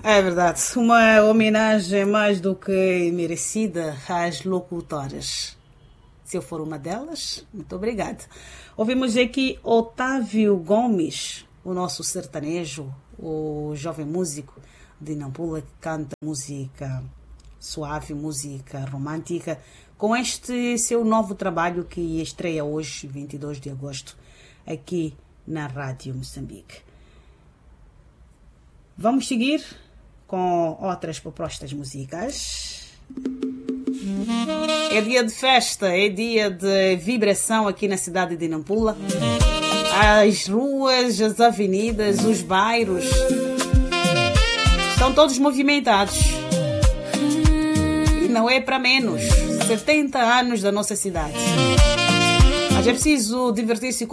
É verdade, uma homenagem mais do que merecida às locutoras. Se eu for uma delas, muito obrigada. Ouvimos aqui Otávio Gomes, o nosso sertanejo, o jovem músico de Nampula que canta música suave, música romântica, com este seu novo trabalho que estreia hoje, 22 de agosto, aqui na Rádio Moçambique. Vamos seguir com outras propostas musicais. É dia de festa, é dia de vibração aqui na cidade de Nampula. As ruas, as avenidas, os bairros estão todos movimentados. E não é para menos. 70 anos da nossa cidade. Mas é preciso divertir-se com